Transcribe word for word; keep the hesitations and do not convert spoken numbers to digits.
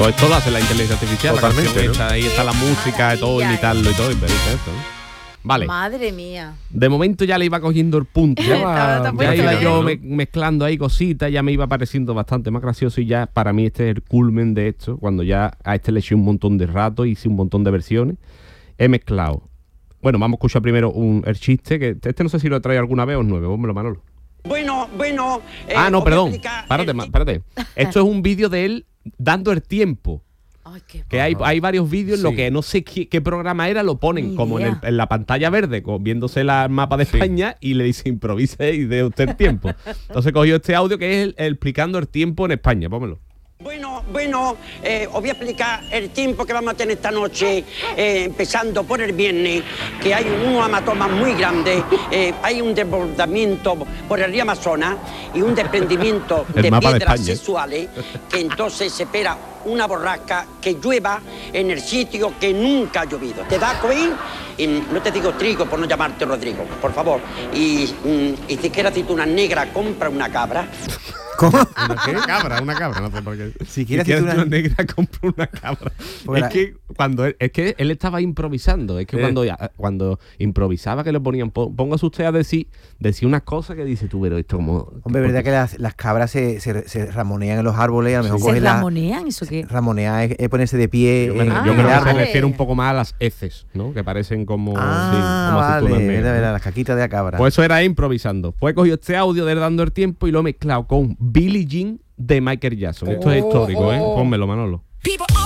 Pues esto lo hace la inteligencia artificial. Totalmente, la canción ¿no? esta, ahí está la música, todo, imitarlo y todo. Y pero esto, ¿no? Vale. Madre mía. De momento ya le iba cogiendo el punto. Ya, Estaba tan ya bueno, iba ¿no? yo me- mezclando ahí cositas, ya me iba pareciendo bastante más gracioso y ya para mí este es el culmen de esto, cuando ya a este le eché un montón de rato, hice un montón de versiones, he mezclado. Bueno, vamos a escuchar primero un, el chiste, que este no sé si lo he traído alguna vez o es nuevo, pónmelo, Manolo. Bueno, bueno. eh, ah, no, os voy a perdón, explicar párate, el ma- ti- párate. Esto es un vídeo de él dando el tiempo. Ay, qué Que hay, hay varios vídeos en los Sí. que no sé qué, qué programa era, lo ponen Ni como en, el- idea. en la pantalla verde, con- viéndose la- el mapa de España y le dice improvise y dé usted el tiempo. Entonces cogió este audio que es el, el explicando el tiempo en España, pómelo. Bueno, bueno, eh, os voy a explicar el tiempo que vamos a tener esta noche, eh, empezando por el viernes, que hay unos amatomas muy grandes, eh, hay un desbordamiento por el río Amazonas y un desprendimiento El de mapa de piedras España. sexuales, que entonces se espera una borrasca que llueva en el sitio que nunca ha llovido. ¿Te da Coín? Y no te digo trigo por no llamarte Rodrigo, por favor. Y, mm, y si quieres decirte una negra, compra una cabra. ¿Cómo? Una cabra, una cabra, no sé por qué. Si quieres decir una una- negra, compra una cabra. Porque Es la- que cuando él, es que él estaba improvisando, es que Eh. cuando ya- cuando improvisaba que le ponían, pó- póngase usted a decir, decir unas cosas que dice tú, pero esto como. Hombre, verdad que las, las cabras se, se, se ramonean en los árboles, a lo mejor ¿Se cogen la... ramonean? ¿Eso qué? Ramonear es, es ponerse de pie. Yo, eh, creo- Ah, yo en creo el que se árbol. refiere un poco más a las heces, ¿no? Que parecen como. Ah, sí, como aceitunas vale, negras, verdad, ¿no? verdad, las caquitas de la cabra. Pues eso era improvisando. Pues he cogido este audio de él dando el tiempo y lo he mezclado con Billie Jean de Michael Jackson. Esto es Oh, histórico, ¿eh? oh. Pónmelo, Manolo.